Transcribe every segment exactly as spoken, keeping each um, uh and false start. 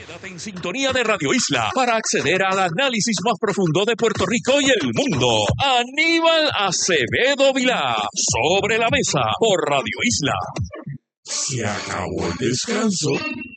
Quédate en sintonía de Radio Isla para acceder al análisis más profundo de Puerto Rico y el mundo. Aníbal Acevedo Vilá, Sobre la Mesa, por Radio Isla. Se acabó el descanso.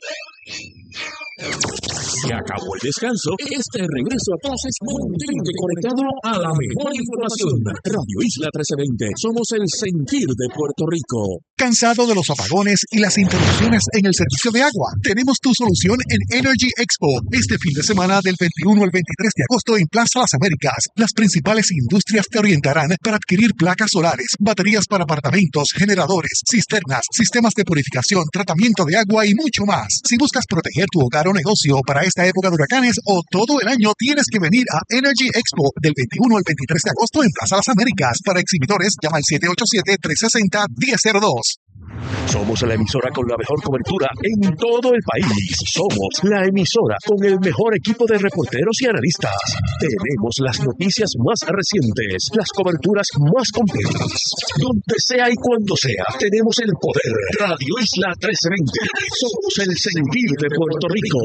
Se acabó el descanso. Este regreso a clases mantente conectado a la mejor información. Radio Isla trece veinte. Somos el sentir de Puerto Rico. ¿Cansado de los apagones y las interrupciones en el servicio de agua? Tenemos tu solución en Energy Expo. Este fin de semana del veintiuno al veintitrés de agosto en Plaza Las Américas. Las principales industrias te orientarán para adquirir placas solares, baterías para apartamentos, generadores, cisternas, sistemas de purificación, tratamiento de agua y mucho más. Si buscas proteger tu hogar o negocio para esta época de huracanes o todo el año, tienes que venir a Energy Expo del veintiuno al veintitrés de agosto en Plaza Las Américas. Para exhibidores, llama al siete ocho siete, tres seis cero, uno cero cero dos. Somos la emisora con la mejor cobertura en todo el país. Somos la emisora con el mejor equipo de reporteros y analistas. Tenemos las noticias más recientes, las coberturas más completas. Donde sea y cuando sea, tenemos el poder. Radio Isla trece veinte. Somos el sentir de Puerto Rico.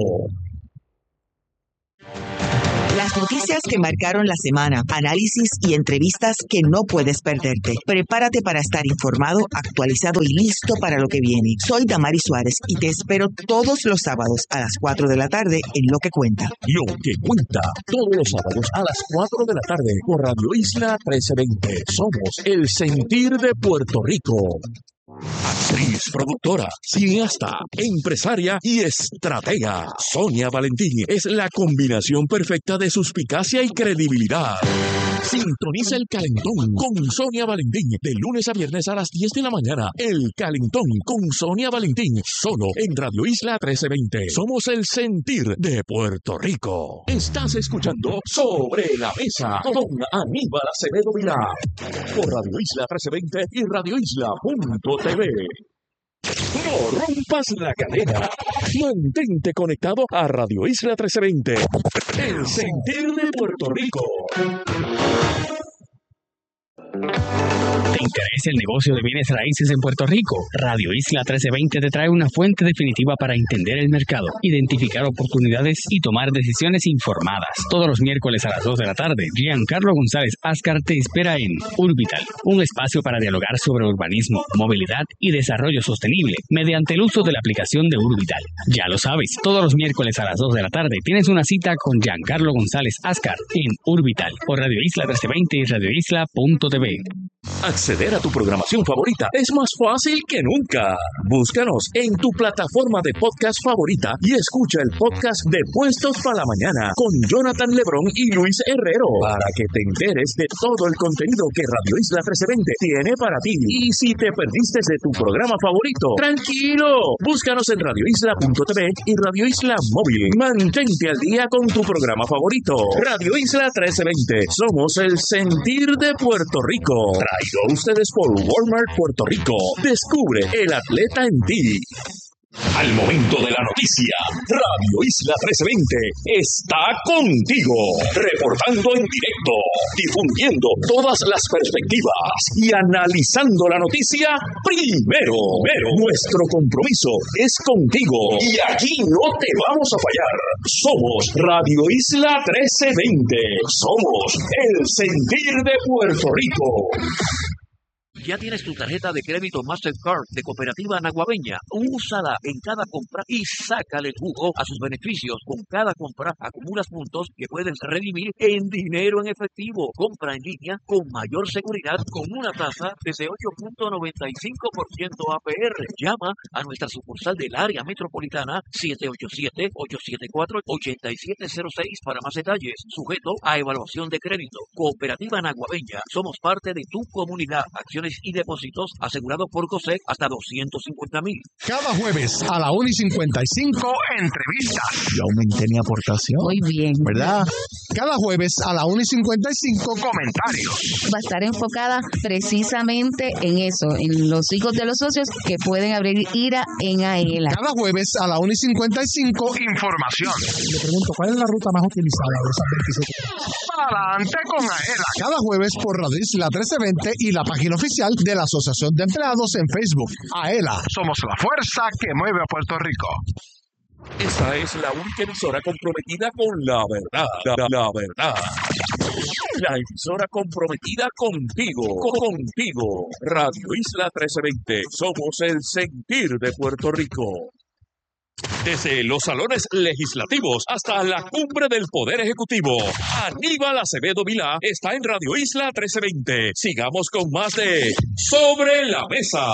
Las noticias que marcaron la semana, análisis y entrevistas que no puedes perderte. Prepárate para estar informado, actualizado y listo para lo que viene. Soy Damari Suárez y te espero todos los sábados a las cuatro de la tarde en Lo que Cuenta. Lo que Cuenta, todos los sábados a las cuatro de la tarde por Radio Isla trece veinte. Somos el sentir de Puerto Rico. Actriz, productora, cineasta, empresaria y estratega. Sonia Valentín es la combinación perfecta de suspicacia y credibilidad. Sintoniza El Calentón con Sonia Valentín de lunes a viernes a las diez de la mañana. El Calentón con Sonia Valentín, solo en Radio Isla trece veinte. Somos el sentir de Puerto Rico. Estás escuchando Sobre la Mesa con Aníbal Acevedo Vilá por Radio Isla trece veinte y Radio Isla punto T V. No rompas la cadena. Mantente conectado a Radio Isla trece veinte. El sentir de Puerto Rico. ¿Te interesa el negocio de bienes raíces en Puerto Rico? Radio Isla trece veinte te trae una fuente definitiva para entender el mercado, identificar oportunidades y tomar decisiones informadas. Todos los miércoles a las dos de la tarde, Giancarlo González Ascar te espera en Urbital, un espacio para dialogar sobre urbanismo, movilidad y desarrollo sostenible mediante el uso de la aplicación de Urbital. Ya lo sabes, todos los miércoles a las dos de la tarde tienes una cita con Giancarlo González Ascar en Urbital por Radio Isla trece veinte y Radio Isla punto T V. Acceder a tu programación favorita es más fácil que nunca. Búscanos en tu plataforma de podcast favorita y escucha el podcast de Puestos para la Mañana con Jonathan Lebrón y Luis Herrero para que te enteres de todo el contenido que Radio Isla trece veinte tiene para ti. Y si te perdiste de tu programa favorito, tranquilo, búscanos en Radio Isla punto T V y Radio Isla Móvil. Mantente al día con tu programa favorito. Radio Isla trece veinte. Somos el sentir de Puerto Rico. Traído a ustedes por Walmart Puerto Rico. Descubre el atleta en ti. Al momento de la noticia, Radio Isla trece veinte está contigo, reportando en directo, difundiendo todas las perspectivas y analizando la noticia primero. Pero nuestro compromiso es contigo y aquí no te vamos a fallar. Somos Radio Isla trece veinte. Somos el sentir de Puerto Rico. ¿Ya tienes tu tarjeta de crédito Mastercard de Cooperativa Naguabeña? Úsala en cada compra y sácale el jugo a sus beneficios. Con cada compra acumulas puntos que puedes redimir en dinero en efectivo. Compra en línea con mayor seguridad con una tasa desde ocho punto noventa y cinco por ciento A P R. Llama a nuestra sucursal del área metropolitana siete ocho siete, ocho siete cuatro, ocho siete cero seis para más detalles. Sujeto a evaluación de crédito. Cooperativa Naguabeña. Somos parte de tu comunidad. Acciones y depósitos asegurados por COSEC hasta doscientos cincuenta mil. Cada jueves a la una y cincuenta y cinco, entrevistas. Yo aumenté mi aportación. Muy bien. ¿Verdad? Cada jueves a la una y cincuenta y cinco, comentarios. Va a estar enfocada precisamente en eso, en los hijos de los socios que pueden abrir IRA en AELA. Cada jueves a la una y cincuenta y cinco, información. Le pregunto, ¿cuál es la ruta más utilizada de esas veintisiete? Adelante con AELA. Cada jueves por Radio Isla trece veinte y la página oficial de la Asociación de Empleados en Facebook. AELA, somos la fuerza que mueve a Puerto Rico. Esta es la única emisora comprometida con la verdad, la, la- la verdad. La emisora comprometida contigo, contigo. Radio Isla trece veinte, somos el sentir de Puerto Rico. Desde los salones legislativos hasta la cumbre del Poder Ejecutivo, Aníbal Acevedo Vilá está en Radio Isla trece veinte. Sigamos con más de Sobre la Mesa.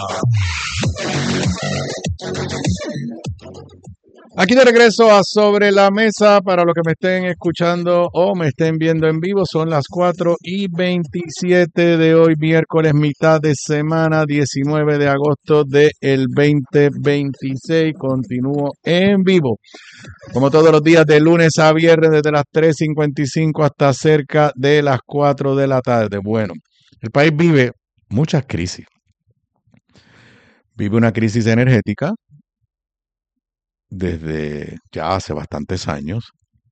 Aquí de regreso a Sobre la Mesa. Para los que me estén escuchando o me estén viendo en vivo, son las cuatro y veintisiete de hoy, miércoles, mitad de semana, diecinueve de agosto del veinte veintiséis. Continúo en vivo, como todos los días, de lunes a viernes, desde las tres cincuenta y cinco hasta cerca de las cuatro de la tarde. Bueno, el país vive muchas crisis. Vive una crisis energética desde ya hace bastantes años,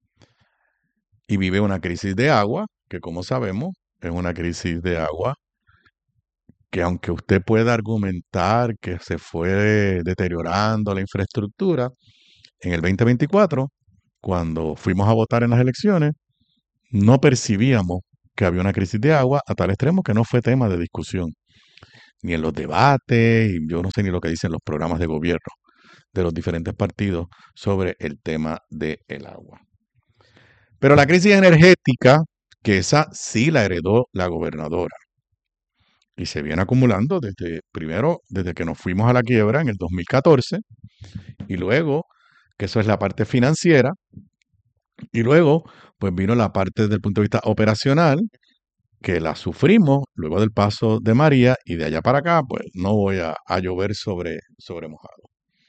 y vive una crisis de agua, que como sabemos es una crisis de agua que, aunque usted pueda argumentar que se fue deteriorando la infraestructura, en el veinte veinticuatro, cuando fuimos a votar en las elecciones, no percibíamos que había una crisis de agua a tal extremo que no fue tema de discusión, ni en los debates, y yo no sé ni lo que dicen los programas de gobierno de los diferentes partidos sobre el tema del agua. Pero la crisis energética, que esa sí la heredó la gobernadora, y se viene acumulando desde, primero, desde que nos fuimos a la quiebra en el dos mil catorce, y luego, que eso es la parte financiera, y luego, pues vino la parte desde el punto de vista operacional, que la sufrimos luego del paso de María, y de allá para acá, pues no voy a, a llover sobre, sobre mojado.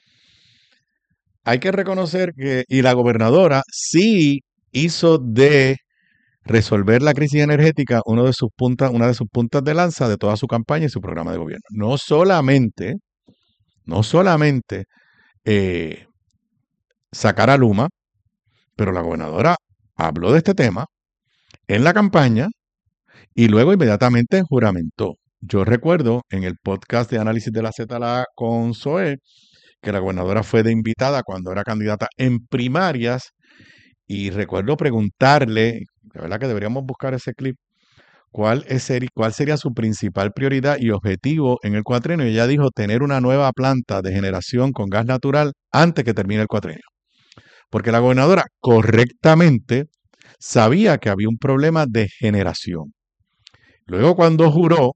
Hay que reconocer que, y la gobernadora sí hizo de resolver la crisis energética uno de sus puntas, una de sus puntas de lanza de toda su campaña y su programa de gobierno. No solamente, no solamente eh, sacar a Luma, pero la gobernadora habló de este tema en la campaña y luego inmediatamente juramentó. Yo recuerdo en el podcast de análisis de la Z L A con Zoé, que la gobernadora fue de invitada cuando era candidata en primarias, y recuerdo preguntarle, la verdad que deberíamos buscar ese clip, cuál, es, cuál sería su principal prioridad y objetivo en el cuatrienio, y ella dijo tener una nueva planta de generación con gas natural antes que termine el cuatrienio. Porque la gobernadora correctamente sabía que había un problema de generación. Luego, cuando juró,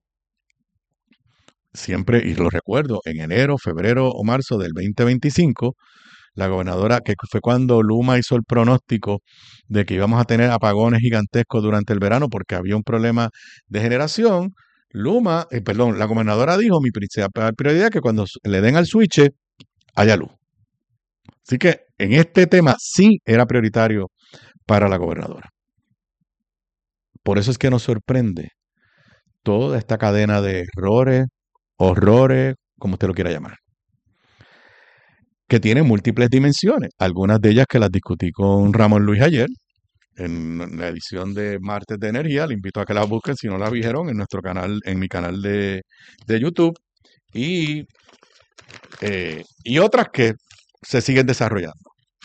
siempre, y lo recuerdo, en enero, febrero o marzo del veinte veinticinco, la gobernadora, que fue cuando Luma hizo el pronóstico de que íbamos a tener apagones gigantescos durante el verano porque había un problema de generación, Luma, eh, perdón, la gobernadora dijo, mi principal prioridad es que cuando le den al switch haya luz. Así que en este tema sí era prioritario para la gobernadora. Por eso es que nos sorprende toda esta cadena de errores, horrores, como usted lo quiera llamar, que tiene múltiples dimensiones, algunas de ellas que las discutí con Ramón Luis ayer, en la edición de Martes de Energía. Le invito a que la busquen si no la vieron en nuestro canal, en mi canal de, de YouTube, y, eh, y otras que se siguen desarrollando.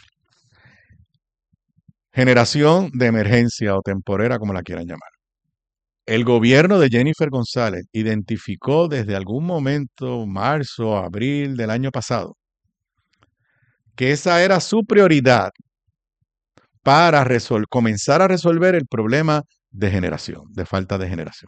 Generación de emergencia o temporera, como la quieran llamar. El gobierno de Jennifer González identificó desde algún momento, marzo, abril del año pasado, que esa era su prioridad para resol- comenzar a resolver el problema de generación, de falta de generación.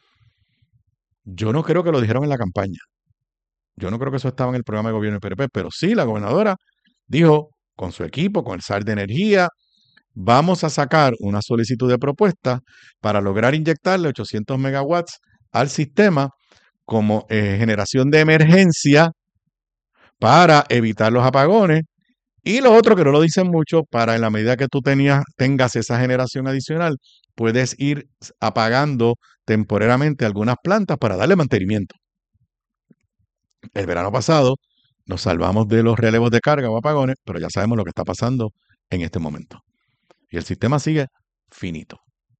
Yo no creo que lo dijeron en la campaña. Yo no creo que eso estaba en el programa de gobierno del P N P, pero sí la gobernadora dijo con su equipo, con el S A R de Energía, vamos a sacar una solicitud de propuesta para lograr inyectarle ochocientos megawatts al sistema como eh, generación de emergencia para evitar los apagones. Y lo otro, que no lo dicen mucho, para en la medida que tú tenías, tengas esa generación adicional, puedes ir apagando temporariamente algunas plantas para darle mantenimiento. El verano pasado nos salvamos de los relevos de carga o apagones, pero ya sabemos lo que está pasando en este momento. Y el sistema sigue finito.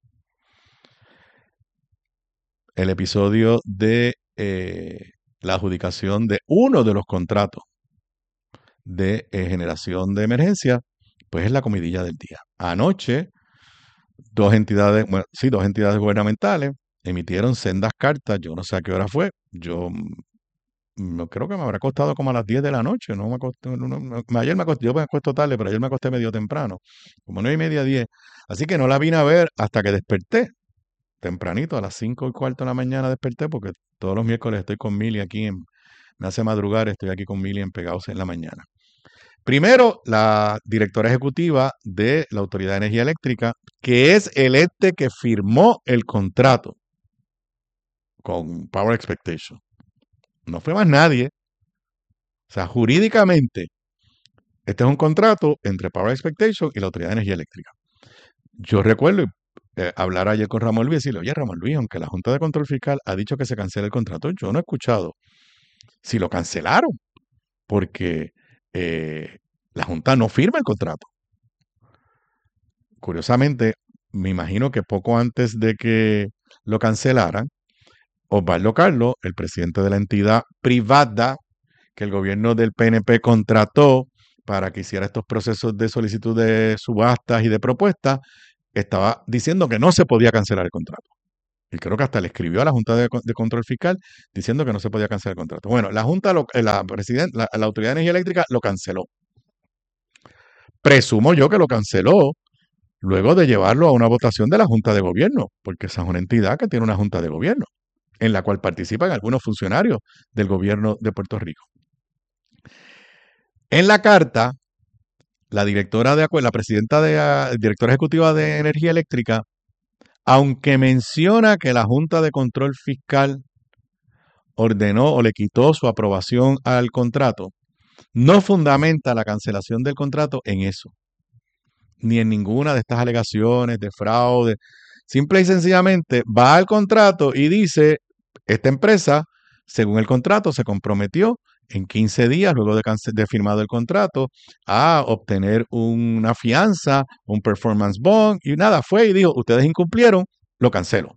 El episodio de eh, la adjudicación de uno de los contratos de eh, generación de emergencia, pues es la comidilla del día. Anoche, dos entidades, bueno, sí, dos entidades gubernamentales emitieron sendas cartas, yo no sé a qué hora fue, yo no creo que me habrá costado como a las diez de la noche, no me acosté, no, no, no, ayer me acosté, yo me acuesto tarde, pero ayer me acosté medio temprano, como nueve y media, diez, así que no la vine a ver hasta que desperté, tempranito, a las cinco y cuarto de la mañana desperté, porque todos los miércoles estoy con Mili aquí, en, me hace madrugar, estoy aquí con Mili en Pegados en la mañana. Primero, la directora ejecutiva de la Autoridad de Energía Eléctrica, que es el ente que firmó el contrato con Power Expectation. No fue más nadie. O sea, jurídicamente, este es un contrato entre Power Expectation y la Autoridad de Energía Eléctrica. Yo recuerdo eh, hablar ayer con Ramón Luis y decirle, oye, Ramón Luis, aunque la Junta de Control Fiscal ha dicho que se cancele el contrato, yo no he escuchado si lo cancelaron, porque eh, la Junta no firma el contrato. Curiosamente, me imagino que poco antes de que lo cancelaran, Osvaldo Carlos, el presidente de la entidad privada que el gobierno del P N P contrató para que hiciera estos procesos de solicitud de subastas y de propuestas, estaba diciendo que no se podía cancelar el contrato. Y creo que hasta le escribió a la Junta de, de Control Fiscal diciendo que no se podía cancelar el contrato. Bueno, la Junta, lo, la, president, la, la Autoridad de Energía Eléctrica lo canceló. Presumo yo que lo canceló luego de llevarlo a una votación de la Junta de Gobierno, porque esa es una entidad que tiene una Junta de Gobierno, en la cual participan algunos funcionarios del gobierno de Puerto Rico. En la carta, la directora de la presidenta de uh, directora ejecutiva de Energía Eléctrica, aunque menciona que la Junta de Control Fiscal ordenó o le quitó su aprobación al contrato, no fundamenta la cancelación del contrato en eso, ni en ninguna de estas alegaciones de fraude. Simple y sencillamente va al contrato y dice, esta empresa, según el contrato, se comprometió en quince días, luego de, de firmado el contrato, a obtener una fianza, un performance bond, y nada, fue y dijo, ustedes incumplieron, lo cancelo.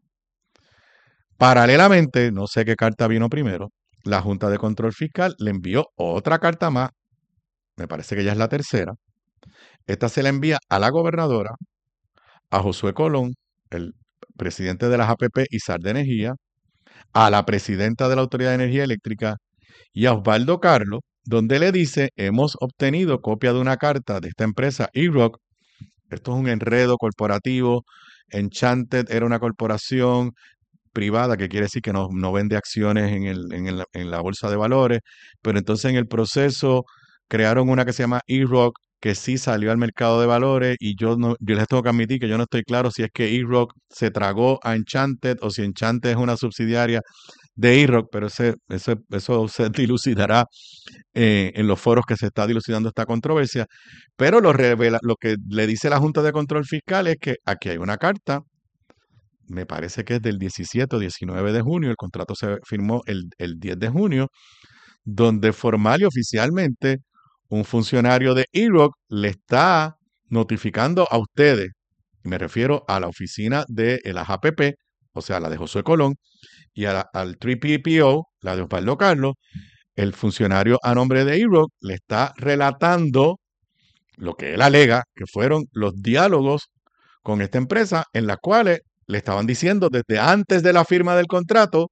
Paralelamente, no sé qué carta vino primero, la Junta de Control Fiscal le envió otra carta más, me parece que ya es la tercera. Esta se la envía a la gobernadora, a Josué Colón, el presidente de la A P P y S A R de Energía, a la presidenta de la Autoridad de Energía Eléctrica y a Osvaldo Carlos, donde le dice, hemos obtenido copia de una carta de esta empresa E-Rock. Esto es un enredo corporativo. Enchanted era una corporación privada, que quiere decir que no, no vende acciones en, el, en, el, en la bolsa de valores, pero entonces en el proceso crearon una que se llama E-Rock, que sí salió al mercado de valores, y yo no, yo les tengo que admitir que yo no estoy claro si es que E-Rock se tragó a Enchanted o si Enchanted es una subsidiaria de E-Rock, pero ese, ese, eso se dilucidará eh, en los foros que se está dilucidando esta controversia. Pero lo, revela, lo que le dice la Junta de Control Fiscal es que aquí hay una carta, me parece que es del diecisiete o diecinueve de junio, el contrato se firmó el, el diez de junio, donde formal y oficialmente un funcionario de E-Rock le está notificando a ustedes, y me refiero a la oficina de la A P P, o sea, la de Josué Colón, y a la, al tres P P O, la de Osvaldo Carlos, el funcionario a nombre de E-Rock le está relatando lo que él alega que fueron los diálogos con esta empresa en las cuales le estaban diciendo desde antes de la firma del contrato,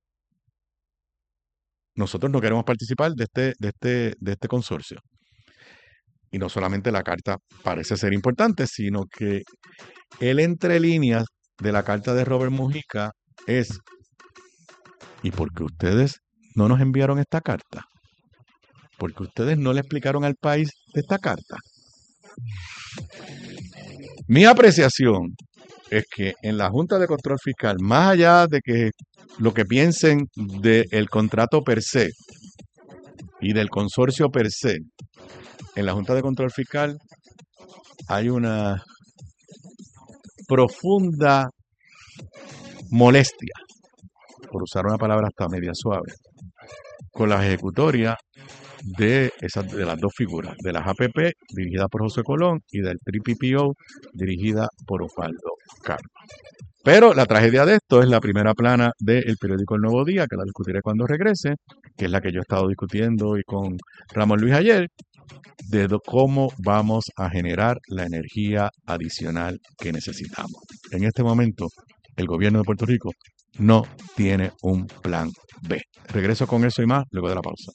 nosotros no queremos participar de este, de este, de este consorcio. Y no solamente la carta parece ser importante, sino que el entre líneas de la carta de Robert Mujica es, ¿y por qué ustedes no nos enviaron esta carta? ¿Por qué ustedes no le explicaron al país de esta carta? Mi apreciación es que en la Junta de Control Fiscal, más allá de que lo que piensen del contrato per se y del consorcio per se, en la Junta de Control Fiscal hay una profunda molestia, por usar una palabra hasta media suave, con la ejecutoria de, esas, de las dos figuras, de las A P P, dirigida por José Colón, y del tres P P O, dirigida por Osvaldo Carlos. Pero la tragedia de esto es la primera plana del periódico El Nuevo Día, que la discutiré cuando regrese, que es la que yo he estado discutiendo hoy con Ramón Luis ayer, de do- cómo vamos a generar la energía adicional que necesitamos. En este momento, el gobierno de Puerto Rico no tiene un plan B. Regreso con eso y más luego de la pausa.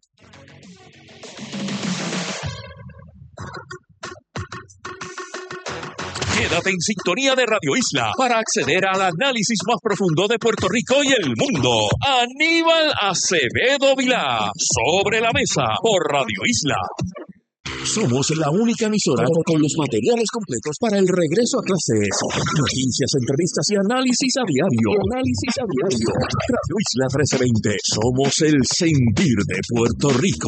Quédate en sintonía de Radio Isla para acceder al análisis más profundo de Puerto Rico y el mundo. Aníbal Acevedo Vilá, Sobre la Mesa, por Radio Isla. Somos la única emisora con los materiales completos para el regreso a clases. Noticias, entrevistas y análisis a diario. Análisis a diario. Radio Isla trece veinte. Somos el sentir de Puerto Rico.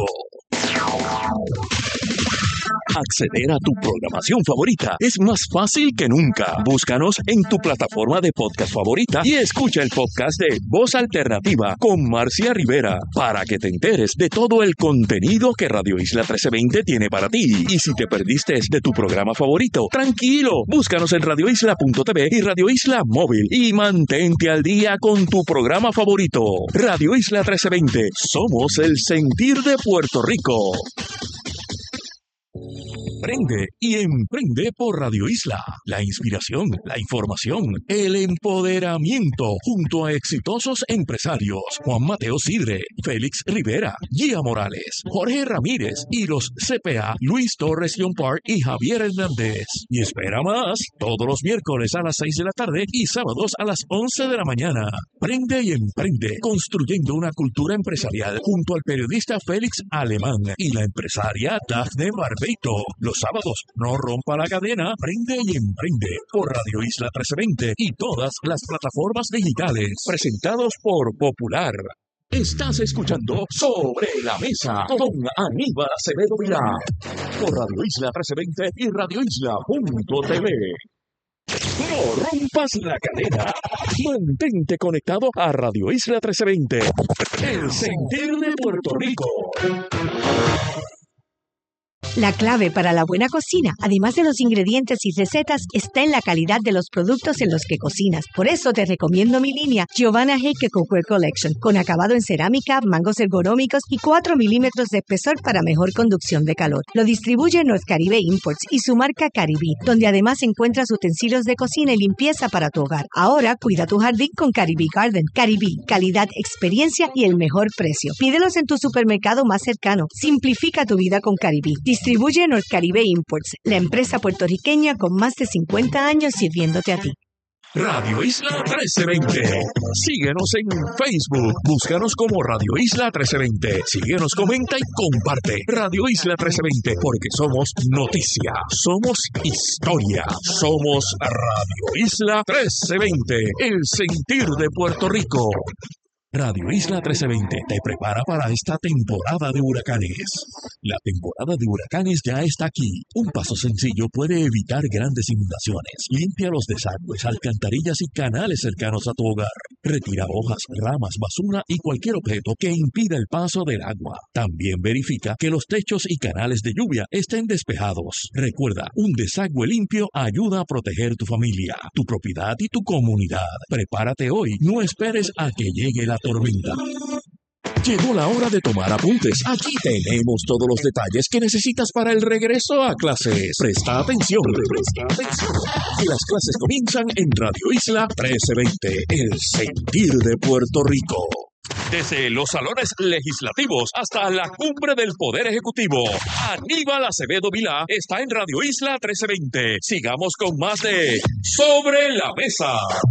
Acceder a tu programación favorita es más fácil que nunca. Búscanos en tu plataforma de podcast favorita y escucha el podcast de Voz Alternativa con Marcia Rivera para que te enteres de todo el contenido que Radio Isla trece veinte tiene para ti. Y si te perdiste de tu programa favorito, tranquilo, búscanos en radio isla punto t v y Radio Isla Móvil y mantente al día con tu programa favorito. Radio Isla trece veinte, somos el sentir de Puerto Rico. Prende y emprende por Radio Isla. La inspiración, la información, el empoderamiento junto a exitosos empresarios Juan Mateo Sidre, Félix Rivera, Gia Morales, Jorge Ramírez y los C P A Luis Torres Yompar y Javier Hernández. Y espera más, todos los miércoles a las seis de la tarde y sábados a las once de la mañana. Prende y emprende, construyendo una cultura empresarial junto al periodista Félix Alemán y la empresaria Dafne Barbeito. Los sábados, no rompa la cadena, prende y emprende por Radio Isla trece veinte y todas las plataformas digitales. Presentados por Popular. Estás escuchando Sobre la Mesa con Aníbal Acevedo Vilá por Radio Isla trece veinte y radio isla punto t v. No rompas la cadena. Mantente conectado a Radio Isla trece veinte. El sentir de Puerto Rico. La clave para la buena cocina, además de los ingredientes y recetas, está en la calidad de los productos en los que cocinas. Por eso te recomiendo mi línea Giovanna Heike Cookware Collection, con acabado en cerámica, mangos ergonómicos y cuatro milímetros de espesor para mejor conducción de calor. Lo distribuye North Caribe Imports y su marca Caribí, donde además encuentras utensilios de cocina y limpieza para tu hogar. Ahora cuida tu jardín con Caribí Garden. Caribí, calidad, experiencia y el mejor precio. Pídelos en tu supermercado más cercano. Simplifica tu vida con Caribí. Distribuye North Caribe Imports, la empresa puertorriqueña con más de cincuenta años sirviéndote a ti. Radio Isla trece veinte. Síguenos en Facebook. Búscanos como Radio Isla trece veinte. Síguenos, comenta y comparte. Radio Isla trece veinte, porque somos noticia, somos historia, somos Radio Isla trece veinte, el sentir de Puerto Rico. Radio Isla trece veinte te prepara para esta temporada de huracanes. La temporada de huracanes ya está aquí. Un paso sencillo puede evitar grandes inundaciones. Limpia los desagües, alcantarillas y canales cercanos a tu hogar. Retira hojas, ramas, basura y cualquier objeto que impida el paso del agua. También verifica que los techos y canales de lluvia estén despejados. Recuerda, un desagüe limpio ayuda a proteger tu familia, tu propiedad y tu comunidad. Prepárate hoy, no esperes a que llegue la tormenta. Llegó la hora de tomar apuntes. Aquí tenemos todos los detalles que necesitas para el regreso a clases. Presta atención, presta atención. Que las clases comienzan en Radio Isla trece veinte, el sentir de Puerto Rico. Desde los salones legislativos hasta la cumbre del Poder Ejecutivo, Aníbal Acevedo Vilá está en Radio Isla trece veinte. Sigamos con más de Sobre la Mesa.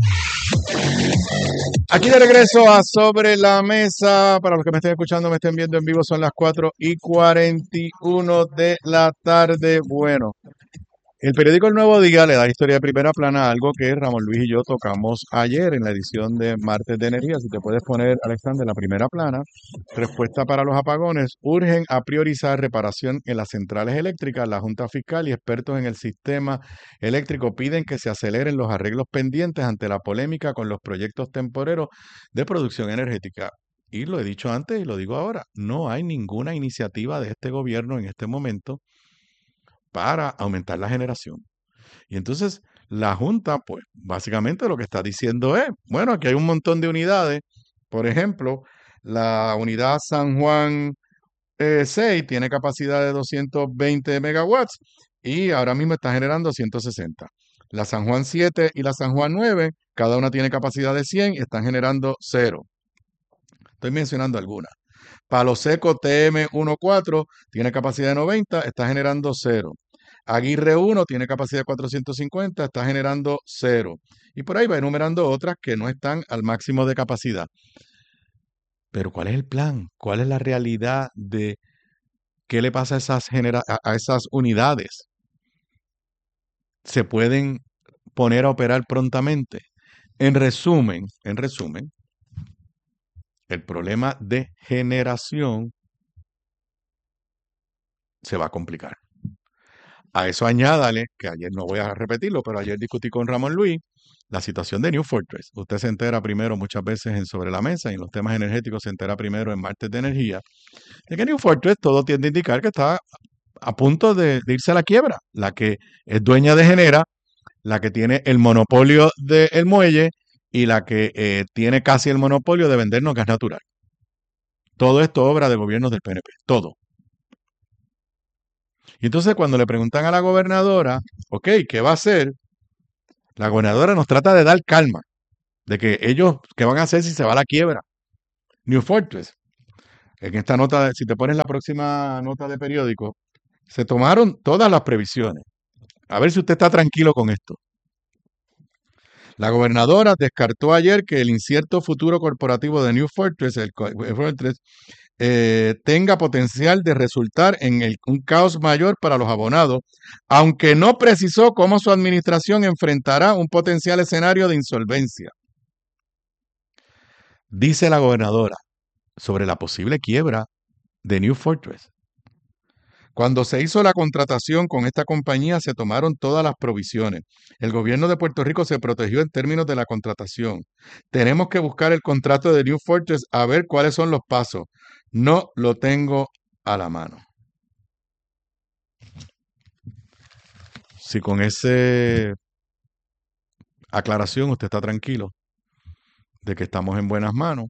Aquí de regreso a Sobre la Mesa. Para los que me estén escuchando, me estén viendo en vivo, son las cuatro y cuarenta y uno de la tarde. Bueno, el periódico El Nuevo Día le da historia de primera plana a algo que Ramón Luis y yo tocamos ayer en la edición de Martes de Energía. Si te puedes poner, Alexander, la primera plana. Respuesta para los apagones. Urgen a priorizar reparación en las centrales eléctricas. La Junta Fiscal y expertos en el sistema eléctrico piden que se aceleren los arreglos pendientes ante la polémica con los proyectos temporeros de producción energética. Y lo he dicho antes y lo digo ahora, no hay ninguna iniciativa de este gobierno en este momento para aumentar la generación. Y entonces la Junta, pues básicamente lo que está diciendo es, bueno, aquí hay un montón de unidades, por ejemplo, la unidad San Juan eh, seis tiene capacidad de doscientos veinte megawatts y ahora mismo está generando ciento sesenta. La San Juan siete y la San Juan nueve, cada una tiene capacidad de cien y están generando cero. Estoy mencionando algunas. Palo Seco T M catorce tiene capacidad de noventa, está generando cero. Aguirre uno tiene capacidad de cuatrocientos cincuenta, está generando cero. Y por ahí va enumerando otras que no están al máximo de capacidad. Pero ¿cuál es el plan? ¿Cuál es la realidad de qué le pasa a esas, genera a, a esas unidades? ¿Se pueden poner a operar prontamente? En resumen, en resumen, el problema de generación se va a complicar. A eso añádale, que ayer no voy a repetirlo, pero ayer discutí con Ramón Luis la situación de New Fortress. Usted se entera primero muchas veces en Sobre la Mesa y en los temas energéticos se entera primero en Martes de Energía, de que New Fortress todo tiende a indicar que está a punto de, de irse a la quiebra. La que es dueña de Genera, la que tiene el monopolio del muelle y la que eh, tiene casi el monopolio de vendernos gas natural. Todo esto obra de gobiernos del P N P, todo. Y entonces cuando le preguntan a la gobernadora, ok, ¿qué va a hacer? La gobernadora nos trata de dar calma, de que ellos, ¿qué van a hacer si se va a la quiebra? New Fortress, en esta nota, si te pones la próxima nota de periódico, se tomaron todas las previsiones. A ver si usted está tranquilo con esto. La gobernadora descartó ayer que el incierto futuro corporativo de New Fortress, el Fortress, eh, tenga potencial de resultar en el, un caos mayor para los abonados, aunque no precisó cómo su administración enfrentará un potencial escenario de insolvencia. Dice la gobernadora sobre la posible quiebra de New Fortress. Cuando se hizo la contratación con esta compañía se tomaron todas las provisiones. El gobierno de Puerto Rico se protegió en términos de la contratación. Tenemos que buscar el contrato de New Fortress a ver cuáles son los pasos. No lo tengo a la mano. Si con esa aclaración usted está tranquilo de que estamos en buenas manos,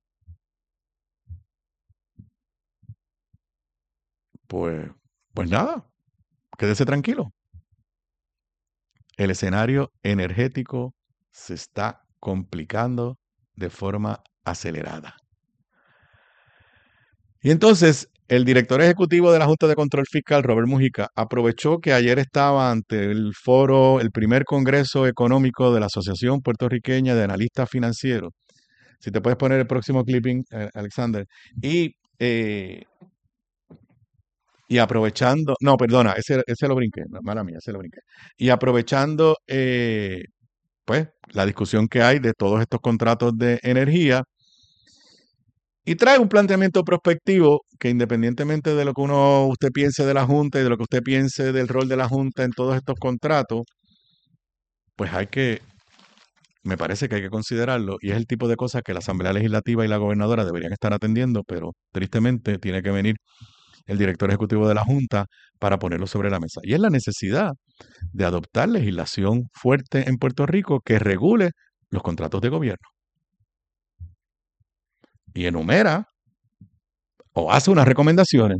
pues, pues nada, quédese tranquilo. El escenario energético se está complicando de forma acelerada. Y entonces, el director ejecutivo de la Junta de Control Fiscal, Robert Mujica, aprovechó que ayer estaba ante el foro, el primer Congreso Económico de la Asociación Puertorriqueña de Analistas Financieros. Si te puedes poner el próximo clipping, eh, Alexander. Y, eh, y aprovechando, no, perdona, ese, ese lo brinqué, no, mala mía, ese lo brinqué. Y aprovechando, eh, pues, la discusión que hay de todos estos contratos de energía, y trae un planteamiento prospectivo que independientemente de lo que uno usted piense de la Junta y de lo que usted piense del rol de la Junta en todos estos contratos, pues hay que, me parece que hay que considerarlo y es el tipo de cosas que la Asamblea Legislativa y la gobernadora deberían estar atendiendo, pero tristemente tiene que venir el director ejecutivo de la Junta para ponerlo sobre la mesa. Y es la necesidad de adoptar legislación fuerte en Puerto Rico que regule los contratos de gobierno. Y enumera o hace unas recomendaciones.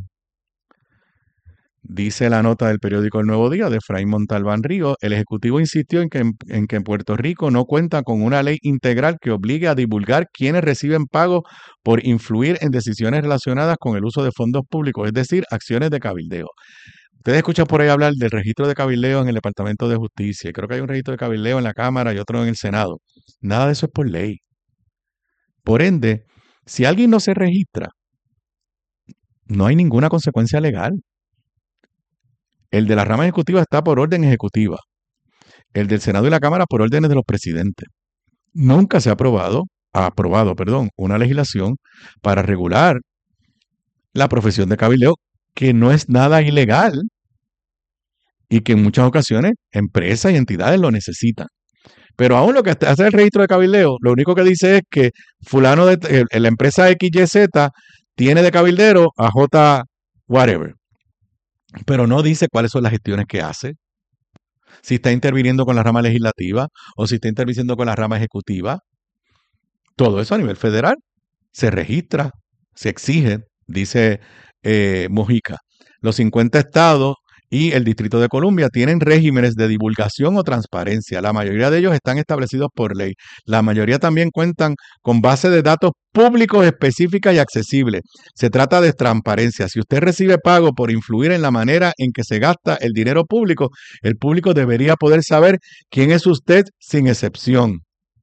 Dice la nota del periódico El Nuevo Día de Efraín Montalbán Río, el Ejecutivo insistió en que, en que en Puerto Rico no cuenta con una ley integral que obligue a divulgar quienes reciben pago por influir en decisiones relacionadas con el uso de fondos públicos, es decir, acciones de cabildeo. Ustedes escuchan por ahí hablar del registro de cabildeo en el Departamento de Justicia. Creo que hay un registro de cabildeo en la Cámara y otro en el Senado. Nada de eso es por ley. Por ende, si alguien no se registra, no hay ninguna consecuencia legal. El de la rama ejecutiva está por orden ejecutiva. El del Senado y la Cámara por órdenes de los presidentes. Nunca se ha aprobado, ha aprobado, perdón, una legislación para regular la profesión de cabildeo, que no es nada ilegal y que en muchas ocasiones empresas y entidades lo necesitan. Pero aún lo que hace el registro de cabildeo, lo único que dice es que fulano de eh, la empresa X Y Z tiene de cabildero a J whatever. Pero no dice cuáles son las gestiones que hace, si está interviniendo con la rama legislativa o si está interviniendo con la rama ejecutiva. Todo eso a nivel federal se registra, se exige, dice eh, Mujica. Los cincuenta estados y el Distrito de Columbia tienen regímenes de divulgación o transparencia. La mayoría de ellos están establecidos por ley. La mayoría también cuentan con bases de datos públicos específicas y accesibles. Se trata de transparencia. Si usted recibe pago por influir en la manera en que se gasta el dinero público, el público debería poder saber quién es usted sin excepción.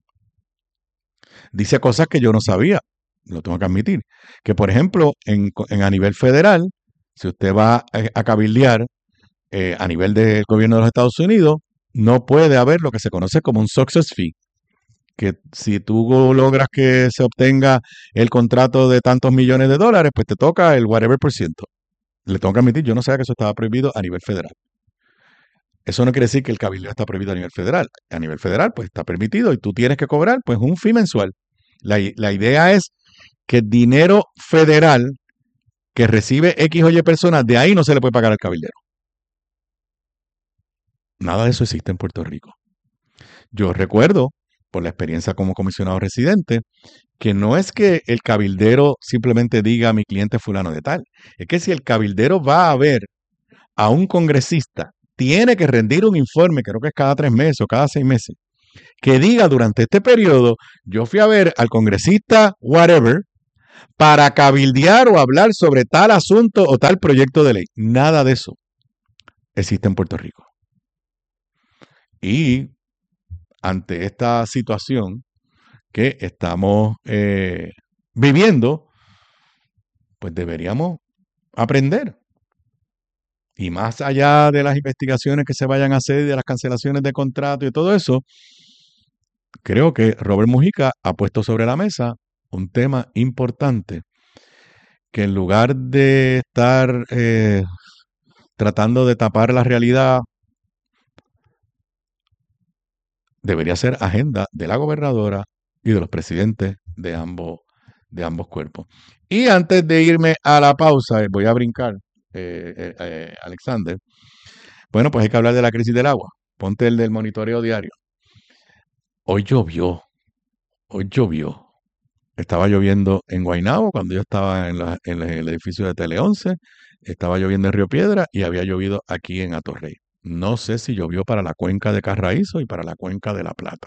Dice cosas que yo no sabía, lo tengo que admitir. Que, por ejemplo, en, en a nivel federal, si usted va a, a cabildear, Eh, a nivel del gobierno de los Estados Unidos, no puede haber lo que se conoce como un success fee, que si tú logras que se obtenga el contrato de tantos millones de dólares, pues te toca el whatever por ciento. Le tengo que admitir, yo no sabía que eso estaba prohibido a nivel federal. Eso no quiere decir que el cabildeo está prohibido a nivel federal. A nivel federal, pues está permitido y tú tienes que cobrar pues un fee mensual. La, la idea es que el dinero federal que recibe X o Y personas, de ahí no se le puede pagar al cabildero. Nada de eso existe en Puerto Rico. Yo recuerdo, por la experiencia como comisionado residente, que no es que el cabildero simplemente diga a mi cliente fulano de tal. Es que si el cabildero va a ver a un congresista, tiene que rendir un informe, creo que es cada tres meses o cada seis meses, que diga durante este periodo, yo fui a ver al congresista whatever para cabildear o hablar sobre tal asunto o tal proyecto de ley. Nada de eso existe en Puerto Rico. Y ante esta situación que estamos eh, viviendo, pues deberíamos aprender. Y más allá de las investigaciones que se vayan a hacer, de las cancelaciones de contrato y todo eso, creo que Robert Mujica ha puesto sobre la mesa un tema importante que en lugar de estar eh, tratando de tapar la realidad, debería ser agenda de la gobernadora y de los presidentes de ambos, de ambos cuerpos. Y antes de irme a la pausa, voy a brincar, eh, eh, eh, Alexander. Bueno, pues hay que hablar de la crisis del agua. Ponte el del monitoreo diario. Hoy llovió, hoy llovió. Estaba lloviendo en Guaynabo cuando yo estaba en, la, en el edificio de Tele once, estaba lloviendo en Río Piedra y había llovido aquí en Atorrey. No sé si llovió para la cuenca de Carraízo y para la cuenca de La Plata.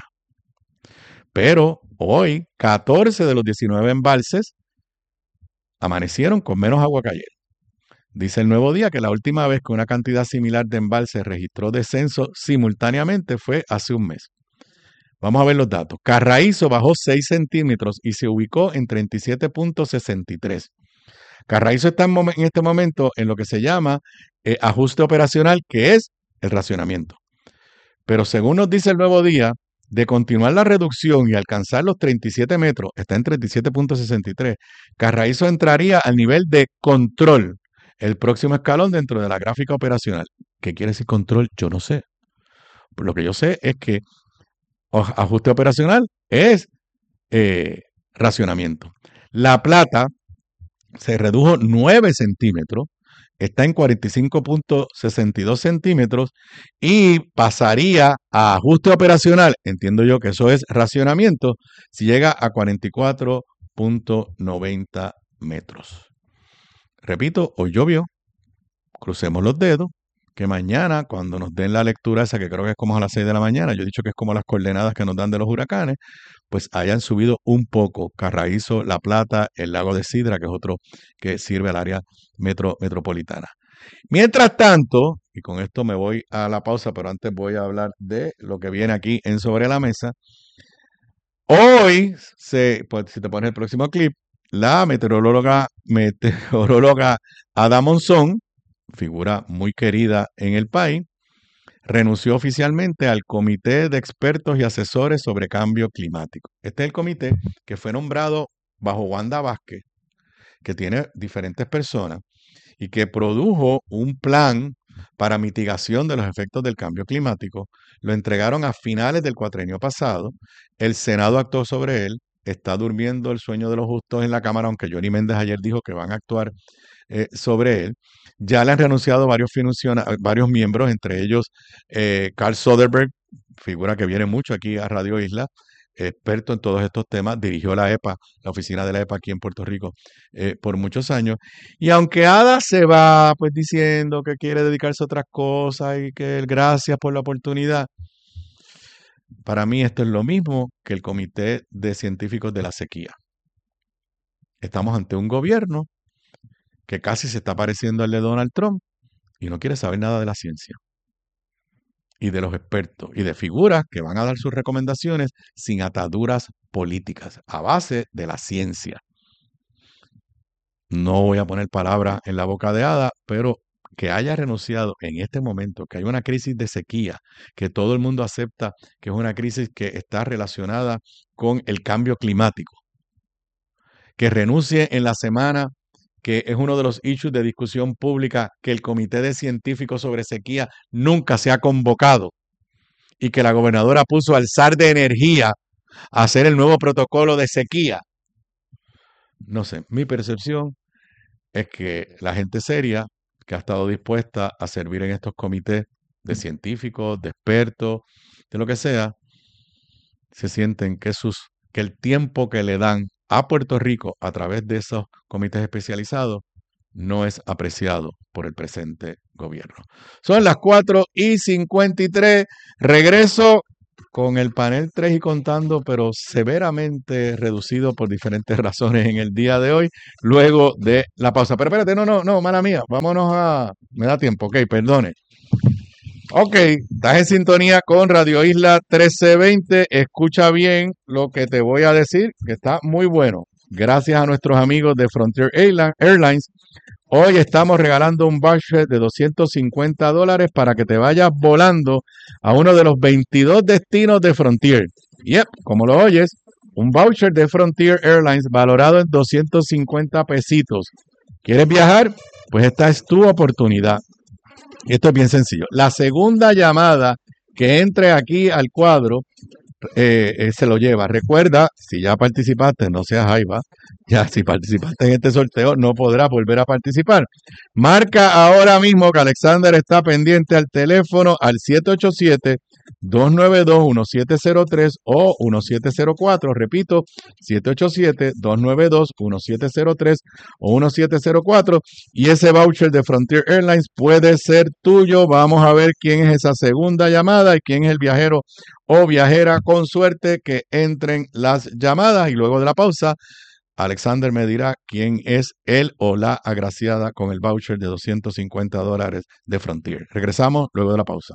Pero hoy, catorce de los diecinueve embalses amanecieron con menos agua que ayer. Dice el Nuevo Día que la última vez que una cantidad similar de embalses registró descenso simultáneamente fue hace un mes. Vamos a ver los datos. Carraízo bajó seis centímetros y se ubicó en treinta y siete punto sesenta y tres. Carraízo está en, mom- en este momento en lo que se llama eh, ajuste operacional, que es el racionamiento. Pero según nos dice el Nuevo Día, de continuar la reducción y alcanzar los treinta y siete metros, está en treinta y siete punto sesenta y tres, Carraízo entraría al nivel de control, el próximo escalón dentro de la gráfica operacional. ¿Qué quiere decir control? Yo no sé. Lo que yo sé es que ajuste operacional es eh, racionamiento. La Plata se redujo nueve centímetros, está en cuarenta y cinco punto sesenta y dos centímetros y pasaría a ajuste operacional, entiendo yo que eso es racionamiento, si llega a cuarenta y cuatro punto noventa metros. Repito, hoy llovió, crucemos los dedos, que mañana cuando nos den la lectura esa, que creo que es como a las seis de la mañana, yo he dicho que es como las coordenadas que nos dan de los huracanes, pues hayan subido un poco Carraízo, La Plata, el lago de Sidra, que es otro que sirve al área metro, metropolitana. Mientras tanto, y con esto me voy a la pausa, pero antes voy a hablar de lo que viene aquí en Sobre la Mesa. Hoy, se, pues, si te pones el próximo clip, la meteoróloga, meteoróloga Ada Monzón, figura muy querida en el país, renunció oficialmente al Comité de Expertos y Asesores sobre Cambio Climático. Este es el comité que fue nombrado bajo Wanda Vázquez, que tiene diferentes personas y que produjo un plan para mitigación de los efectos del cambio climático. Lo entregaron a finales del cuatrenio pasado. El Senado actuó sobre él. Está durmiendo el sueño de los justos en la Cámara, aunque Johnny Méndez ayer dijo que van a actuar eh, sobre él. Ya le han renunciado varios, varios miembros, entre ellos eh, Carl Soderberg, figura que viene mucho aquí a Radio Isla, experto en todos estos temas, dirigió la E P A, la oficina de la E P A aquí en Puerto Rico, eh, por muchos años. Y aunque Ada se va pues diciendo que quiere dedicarse a otras cosas y que él, gracias por la oportunidad, para mí esto es lo mismo que el Comité de Científicos de la Sequía. Estamos ante un gobierno que casi se está pareciendo al de Donald Trump y no quiere saber nada de la ciencia y de los expertos y de figuras que van a dar sus recomendaciones sin ataduras políticas, a base de la ciencia. No voy a poner palabras en la boca de Ada, pero que haya renunciado en este momento, que hay una crisis de sequía, que todo el mundo acepta que es una crisis que está relacionada con el cambio climático, que renuncie en la semana que es uno de los issues de discusión pública, que el Comité de Científicos sobre Sequía nunca se ha convocado y que la gobernadora puso al S A R de Energía a hacer el nuevo protocolo de sequía. No sé, mi percepción es que la gente seria que ha estado dispuesta a servir en estos comités de científicos, de expertos, de lo que sea, se sienten que, sus, que el tiempo que le dan a Puerto Rico a través de esos comités especializados no es apreciado por el presente gobierno. Son las cuatro y cincuenta y tres. Regreso con el panel tres y contando, pero severamente reducido por diferentes razones en el día de hoy, luego de la pausa. Pero espérate, no, no, no, mala mía, vámonos a... Me da tiempo, ok, perdone. Ok, estás en sintonía con Radio Isla trece veinte. Escucha bien lo que te voy a decir, que está muy bueno. Gracias a nuestros amigos de Frontier Airlines, hoy estamos regalando un voucher de doscientos cincuenta dólares para que te vayas volando a uno de los veintidós destinos de Frontier. Yep, como lo oyes, un voucher de Frontier Airlines valorado en doscientos cincuenta pesitos. ¿Quieres viajar? Pues esta es tu oportunidad. Esto es bien sencillo. La segunda llamada que entre aquí al cuadro eh, eh, se lo lleva. Recuerda, si ya participaste, no seas jaiba. Ya si participaste en este sorteo, no podrás volver a participar. Marca ahora mismo que Alexander está pendiente al teléfono al siete ocho siete, dos nueve dos, uno siete cero tres o uno siete cero cuatro. Repito, siete ocho siete, dos nueve dos, uno siete cero tres o uno siete cero cuatro. Y ese voucher de Frontier Airlines puede ser tuyo. Vamos a ver quién es esa segunda llamada y quién es el viajero o viajera con suerte que entren las llamadas. Y luego de la pausa, Alexander me dirá quién es él o la agraciada con el voucher de doscientos cincuenta dólares de Frontier. Regresamos luego de la pausa.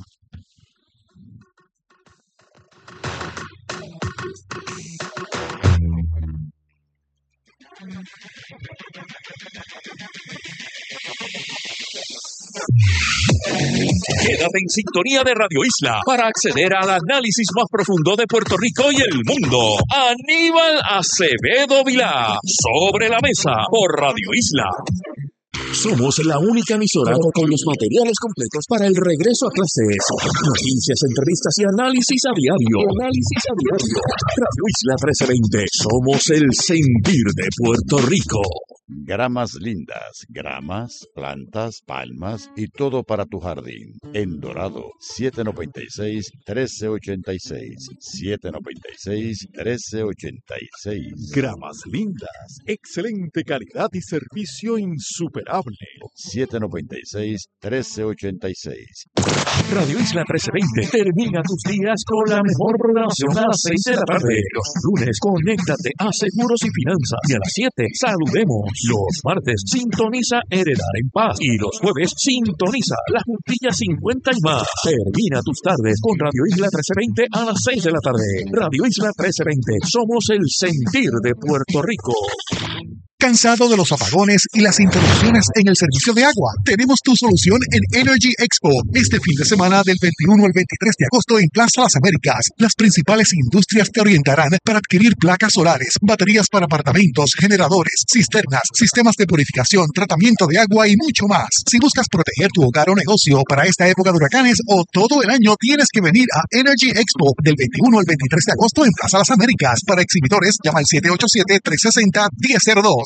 Quédate en sintonía de Radio Isla para acceder al análisis más profundo de Puerto Rico y el mundo. Aníbal Acevedo Vilá, Sobre la Mesa, por Radio Isla. Somos la única emisora con los materiales completos para el regreso a clases. Noticias, entrevistas y análisis a diario. Análisis a diario. Radio Isla trece veinte. Somos el sentir de Puerto Rico. Gramas lindas, gramas, plantas, palmas y todo para tu jardín. En Dorado, siete noventa y seis, trece ochenta y seis. siete noventa y seis, trece ochenta y seis. Gramas lindas, excelente calidad y servicio insuperable. siete noventa y seis, trece ochenta y seis. Radio Isla trece veinte termina tus días con la mejor programación a las seis de la tarde. Los lunes, conéctate a Seguros y Finanzas. Y a las siete, saludemos. Los martes, sintoniza Heredar en Paz. Y los jueves, sintoniza La Juntilla cincuenta y más. Termina tus tardes con Radio Isla trece veinte a las seis de la tarde. Radio Isla trece veinte, somos el sentir de Puerto Rico. ¿Cansado de los apagones y las interrupciones en el servicio de agua? Tenemos tu solución en Energy Expo. Este fin de semana del veintiuno al veintitrés de agosto en Plaza Las Américas. Las principales industrias te orientarán para adquirir placas solares, baterías para apartamentos, generadores, cisternas, sistemas de purificación, tratamiento de agua y mucho más. Si buscas proteger tu hogar o negocio para esta época de huracanes o todo el año, tienes que venir a Energy Expo del veintiuno al veintitrés de agosto en Plaza Las Américas. Para exhibidores, llama al siete ocho siete, tres seis cero, uno cero cero dos.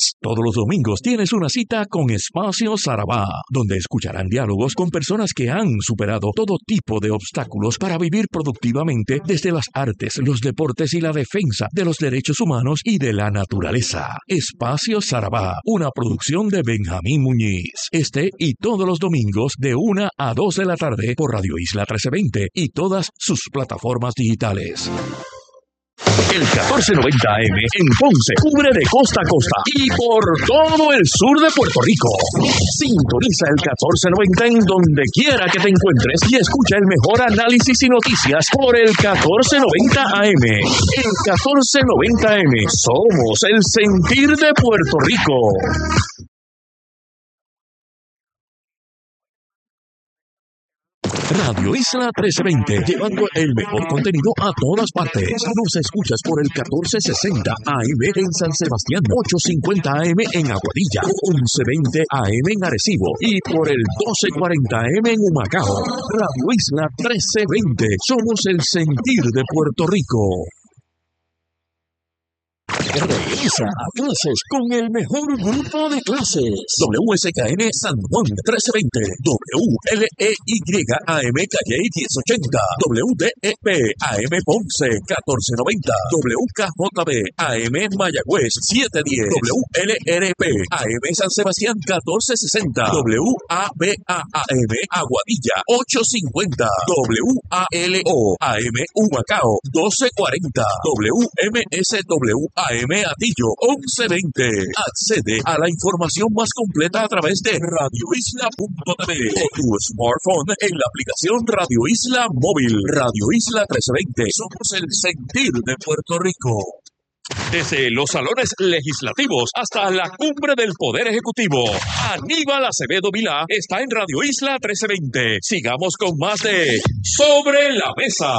más. Todos los domingos tienes una cita con Espacio Sarabá, donde escucharán diálogos con personas que han superado todo tipo de obstáculos para vivir productivamente desde las artes, los deportes y la defensa de los derechos humanos y de la naturaleza. Espacio Sarabá, una producción de Benjamín Muñiz. Este y todos los domingos de una a dos de la tarde por Radio Isla trece veinte y todas sus plataformas digitales. El catorce noventa A M en Ponce cubre de costa a costa y por todo el sur de Puerto Rico. Sintoniza el catorce noventa en donde quiera que te encuentres y escucha el mejor análisis y noticias por el catorce noventa A M. El catorce noventa A M, somos el sentir de Puerto Rico. Radio Isla trece veinte, llevando el mejor contenido a todas partes. Nos escuchas por el catorce sesenta A M en San Sebastián, ochocientos cincuenta A M en Aguadilla, once veinte A M en Arecibo y por el doce cuarenta A M en Humacao. Radio Isla trece veinte, somos el sentir de Puerto Rico. Regresa a clases con el mejor grupo de clases. W S K N San Juan trece veinte, W L E Y A M Calle diez ochenta, W D E P A M Ponce catorce noventa, W K J B A M Mayagüez setecientos diez, W L R P A M San Sebastián catorce sesenta, W A B A A M Aguadilla ochocientos cincuenta, W A L O A M Humacao doce cuarenta, W M S W A M Atillo once veinte. Accede a la información más completa a través de radio isla punto t v o tu smartphone en la aplicación Radio Isla Móvil. Radio Isla trece veinte. Somos el sentir de Puerto Rico. Desde los salones legislativos hasta la cumbre del Poder Ejecutivo, Aníbal Acevedo Vilá está en Radio Isla trece veinte. Sigamos con más de Sobre la Mesa.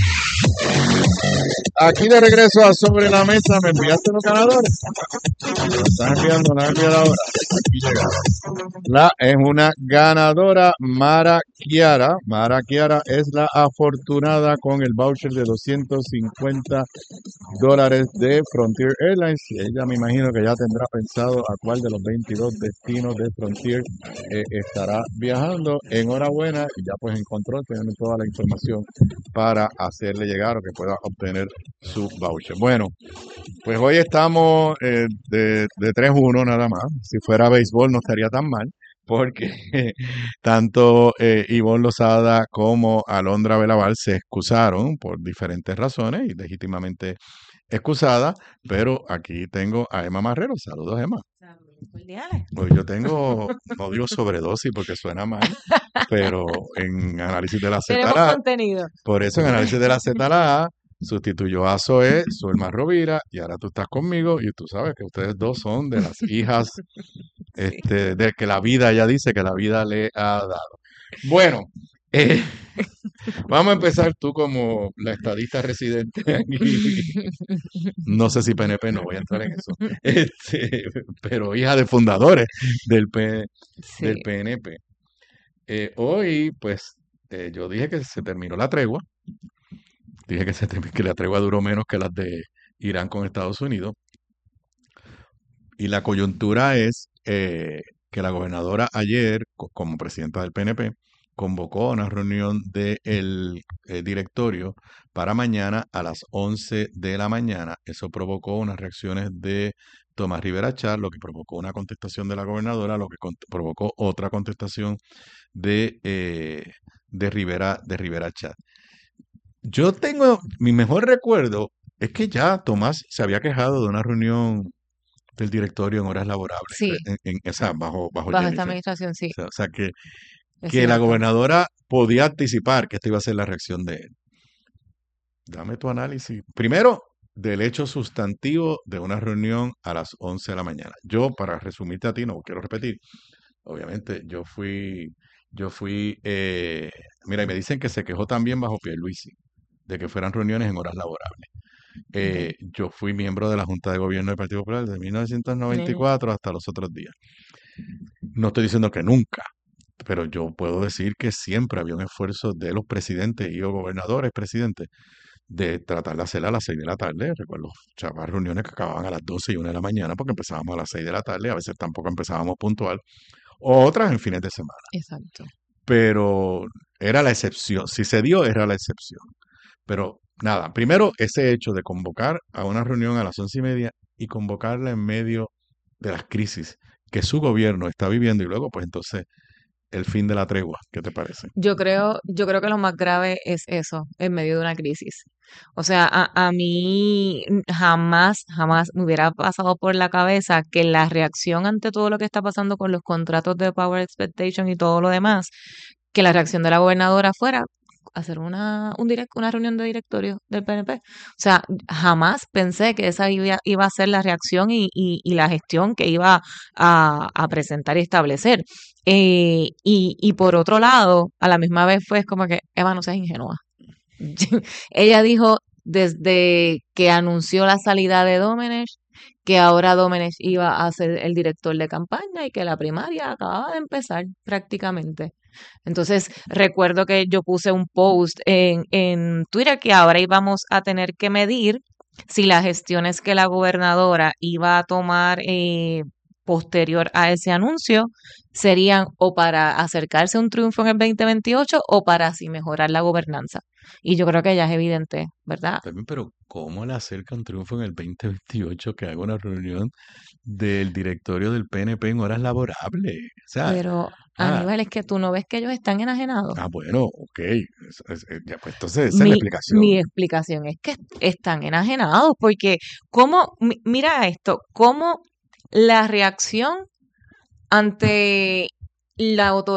Aquí de regreso a Sobre la Mesa, ¿me enviaste los ganadores? Me estás enviando, no enviado ahora. Aquí llegaron. La es una ganadora, Mara Kiara. Mara Kiara es la afortunada con el voucher de doscientos cincuenta dólares de Frontier Airlines. Y ella me imagino que ya tendrá pensado a cuál de los veintidós destinos de Frontier eh, estará viajando. Enhorabuena, y ya pues encontró, tiene toda la información para hacerle llegar o que pueda obtener su voucher. Bueno, pues hoy estamos eh, de, de tres uno nada más. Si fuera béisbol no estaría tan mal, porque eh, tanto eh, Ivonne Lozada como Alondra Belaval se excusaron por diferentes razones y legítimamente excusada, pero aquí tengo a Emma Marrero. Saludos, Emma. Pues yo tengo, no digo sobredosis porque suena mal, pero en análisis de la Z L A, por eso en análisis de la Z L A sustituyó a Zoe, Zulma Rovira, y ahora tú estás conmigo y tú sabes que ustedes dos son de las hijas este, de que la vida, ella dice que la vida le ha dado. Bueno, eh, vamos a empezar tú como la estadista residente aquí. No sé si P N P, no voy a entrar en eso. Este, pero hija de fundadores del, P, sí. del P N P. Eh, hoy, pues, eh, yo dije que se terminó la tregua. Dije que, se, que la tregua duró menos que las de Irán con Estados Unidos. Y la coyuntura es eh, que la gobernadora ayer, como presidenta del P N P, convocó a una reunión del de eh, directorio para mañana a las once de la mañana. Eso provocó unas reacciones de Tomás Rivera Chat, lo que provocó una contestación de la gobernadora, lo que con, provocó otra contestación de, eh, de, Rivera, de Rivera Chat. Yo tengo, mi mejor recuerdo es que ya Tomás se había quejado de una reunión del directorio en horas laborables. Sí. En, en esa, bajo bajo, bajo esta administración, sí. O sea, o sea que, que la gobernadora podía anticipar que esta iba a ser la reacción de él. Dame tu análisis. Primero, del hecho sustantivo de una reunión a las once de la mañana. Yo, para resumirte a ti, no quiero repetir. Obviamente, yo fui, yo fui, eh, mira, y me dicen que se quejó también bajo Pierluisi de que fueran reuniones en horas laborables. Eh, uh-huh. Yo fui miembro de la Junta de Gobierno del Partido Popular desde mil novecientos noventa y cuatro uh-huh. hasta los otros días. No estoy diciendo que nunca, pero yo puedo decir que siempre había un esfuerzo de los presidentes y los gobernadores presidentes de tratar de hacerla a las seis de la tarde. Recuerdo, chavas reuniones que acababan a las doce y una de la mañana porque empezábamos a las seis de la tarde, a veces tampoco empezábamos puntual, o otras en fines de semana. Exacto. Pero era la excepción, si se dio era la excepción. Pero nada, primero ese hecho de convocar a una reunión a las once y media y convocarla en medio de las crisis que su gobierno está viviendo y luego pues entonces el fin de la tregua, ¿qué te parece? Yo creo, yo creo que lo más grave es eso, en medio de una crisis. O sea, a, a mí jamás, jamás me hubiera pasado por la cabeza que la reacción ante todo lo que está pasando con los contratos de Power Expectation y todo lo demás, que la reacción de la gobernadora fuera hacer una, un direct, una reunión de directorio del P N P. O sea, jamás pensé que esa iba, iba a ser la reacción y, y, y la gestión que iba a, a presentar y establecer. Eh, y, y por otro lado, a la misma vez fue como que, Eva, no seas ingenua. Ella dijo desde que anunció la salida de Domenech que ahora Domenech iba a ser el director de campaña y que la primaria acababa de empezar prácticamente. Entonces, recuerdo que yo puse un post en, en Twitter que ahora íbamos a tener que medir si las gestiones que la gobernadora iba a tomar eh, posterior a ese anuncio serían o para acercarse a un triunfo en el veinte veintiocho o para así mejorar la gobernanza. Y yo creo que ya es evidente, ¿verdad? También, pero ¿cómo le acerca un triunfo en el veinte veintiocho que haga una reunión del directorio del P N P en horas laborables? O sea, Pero, ah, Aníbal, es que tú no ves que ellos están enajenados. ah, bueno, ok. Es- es- es- ya, pues entonces esa es la Mi, explicación. mi explicación es que están enajenados porque, ¿cómo? Mi- Mira esto, cómo la reacción ante la autoridad